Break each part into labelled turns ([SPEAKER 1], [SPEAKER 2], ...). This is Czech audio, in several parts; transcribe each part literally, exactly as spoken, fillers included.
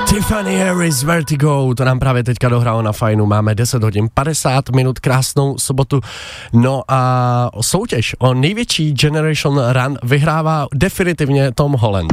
[SPEAKER 1] Tiffany Harris, Vertigo, to nám právě teďka dohrálo na Fajnu, máme deset hodin padesát minut, krásnou sobotu. No a soutěž o největší Generation Run vyhrává definitivně Tom Holland.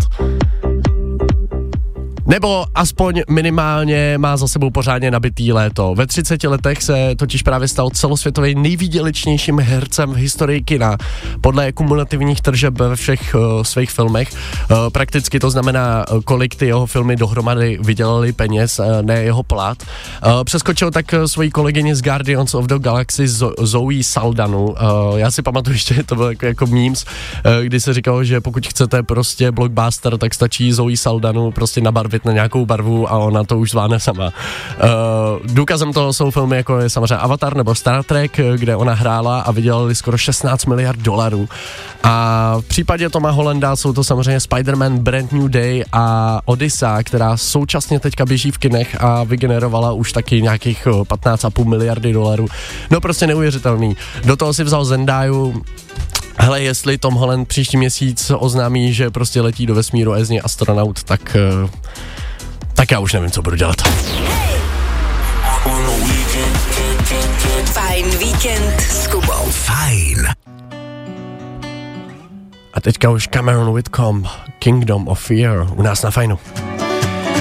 [SPEAKER 1] Nebo aspoň minimálně má za sebou pořádně nabitý léto. Ve třiceti letech se totiž právě stal celosvětově nejvýdělečnějším hercem v historii kina. Podle kumulativních tržeb ve všech uh, svých filmech. Uh, prakticky to znamená, kolik ty jeho filmy dohromady vydělaly peněz, uh, ne jeho plat. Uh, přeskočil tak uh, svoji kolegyni z Guardians of the Galaxy Zo- Zoe Saldanu. Uh, já si pamatuju ještě, to bylo jako, jako memes, uh, kdy se říkalo, že pokud chcete prostě blockbuster, tak stačí Zoe Saldanu prostě nabarvit na nějakou barvu a ona to už zvládne sama. Uh, důkazem toho jsou filmy jako je samozřejmě Avatar nebo Star Trek, kde ona hrála a vydělali skoro šestnáct miliard dolarů. A v případě Toma Hollanda jsou to samozřejmě Spider-Man Brand New Day a Odyssey, která současně teďka běží v kinech a vygenerovala už taky nějakých patnáct celá pět miliardy dolarů. No prostě neuvěřitelný. Do toho si vzal Zendayu. Hele, jestli Tom Holland příští měsíc oznámí, že prostě letí do vesmíru a je z něj astronaut, tak, tak já už nevím, co budu dělat.
[SPEAKER 2] Fajn víkend s Kubou.
[SPEAKER 1] Fajn. A teďka už Cameron Whitcomb, Kingdom of Fear, u nás na Fajnu.